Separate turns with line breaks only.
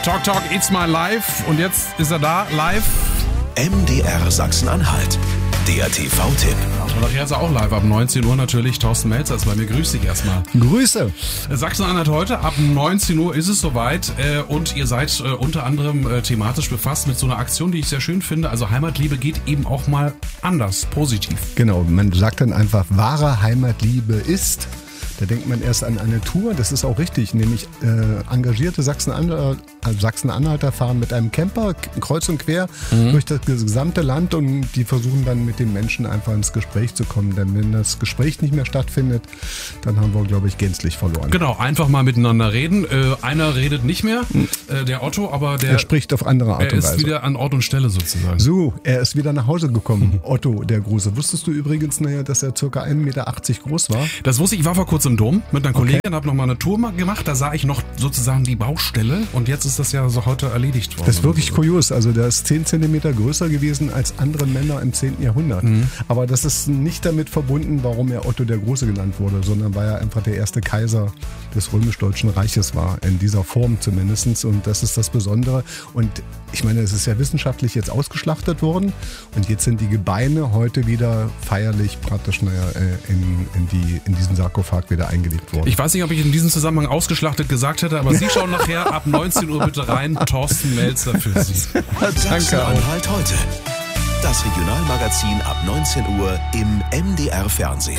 Talk Talk, It's My Life. Und jetzt ist er da, live.
MDR Sachsen-Anhalt. Der TV-Tipp.
Und nachher ist er auch live ab 19 Uhr natürlich. Thorsten Melzer ist bei mir. Grüß dich erstmal.
Grüße.
Sachsen-Anhalt heute. Ab 19 Uhr ist es soweit. Und ihr seid unter anderem thematisch befasst mit so einer Aktion, die ich sehr schön finde. Also Heimatliebe geht eben auch mal anders, positiv.
Genau, man sagt dann einfach, wahre Heimatliebe ist. Da denkt man erst an eine Tour, das ist auch richtig, nämlich engagierte Sachsen-Anhalter fahren mit einem Camper kreuz und quer durch das gesamte Land und die versuchen dann mit den Menschen einfach ins Gespräch zu kommen. Denn wenn das Gespräch nicht mehr stattfindet, dann haben wir, glaube ich, gänzlich verloren.
Genau, einfach mal miteinander reden. Einer redet nicht mehr, der Otto, aber
er spricht auf andere Art und Weise.
Er ist wieder an Ort und Stelle sozusagen.
So, er ist wieder nach Hause gekommen, Otto, der Große. Wusstest du übrigens, dass er ca. 1,80 Meter groß war?
Das wusste ich, ich war vor kurzem im Dom mit einer Kollegin, habe nochmal eine Tour gemacht, da sah ich noch sozusagen die Baustelle und jetzt ist das ja so heute erledigt worden.
Das ist wirklich kurios, also der ist 10 Zentimeter größer gewesen als andere Männer im 10. Jahrhundert. Aber das ist nicht damit verbunden, warum er Otto der Große genannt wurde, sondern weil er einfach der erste Kaiser des römisch-deutschen Reiches war, in dieser Form zumindest, und das ist das Besondere. Und ich meine, es ist ja wissenschaftlich jetzt ausgeschlachtet worden und jetzt sind die Gebeine heute wieder feierlich praktisch in diesen Sarkophag wieder eingelegt worden.
Ich weiß nicht, ob ich in diesem Zusammenhang ausgeschlachtet gesagt hätte, aber Sie schauen nachher ab 19 Uhr bitte rein. Thorsten Melzer für Sie.
Sachsen-Anhalt heute. Das Regionalmagazin ab 19 Uhr im MDR Fernsehen.